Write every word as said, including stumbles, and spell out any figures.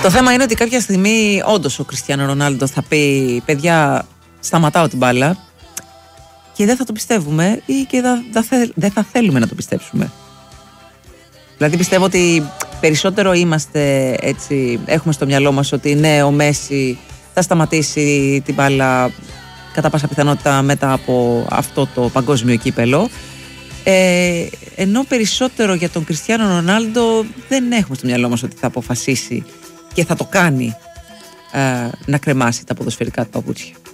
Το θέμα είναι ότι κάποια στιγμή όντως ο Κριστιάνο Ρονάλντο θα πει παιδιά σταματάω την μπάλα και δεν θα το πιστεύουμε ή και θα, θα, δεν θα θέλουμε να το πιστέψουμε. Δηλαδή πιστεύω ότι περισσότερο είμαστε έτσι, έχουμε στο μυαλό μας ότι ναι, ο Μέση θα σταματήσει την μπάλα κατά πάσα πιθανότητα μετά από αυτό το παγκόσμιο κύπελο, ε, ενώ περισσότερο για τον Κριστιάνο Ρονάλντο δεν έχουμε στο μυαλό μας ότι θα αποφασίσει και θα το κάνει ε, να κρεμάσει τα ποδοσφαιρικά του παπούτσια.